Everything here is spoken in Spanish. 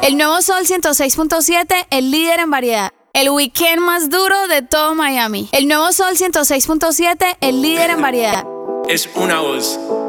El nuevo Sol 106.7, el líder en variedad. El weekend más duro de todo Miami. El nuevo Sol 106.7, el líder en variedad. Es una voz.